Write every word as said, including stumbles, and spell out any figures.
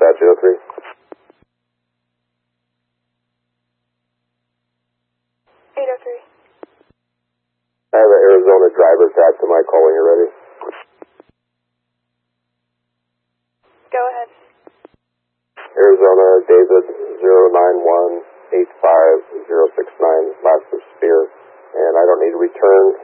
dispatch eight oh three. eight oh three. I have an Arizona driver tagged to my call when you're ready. Go ahead. Arizona, David, zero nine one eight five zero six nine, last of Spear, and I don't need to return